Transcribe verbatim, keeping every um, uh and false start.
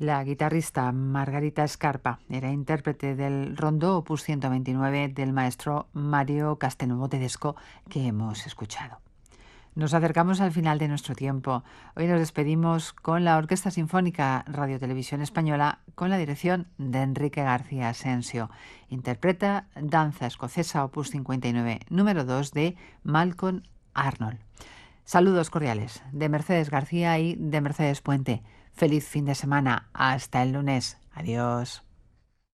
La guitarrista Margarita Scarpa era intérprete del rondó opus ciento veintinueve del maestro Mario Castelnuovo Tedesco que hemos escuchado. Nos acercamos al final de nuestro tiempo. Hoy nos despedimos con la Orquesta Sinfónica Radio Televisión Española con la dirección de Enrique García Asensio. Interpreta Danza Escocesa opus cincuenta y nueve, número dos de Malcolm Arnold. Saludos cordiales de Mercedes García y de Mercedes Puente. Feliz fin de semana. Hasta el lunes. Adiós.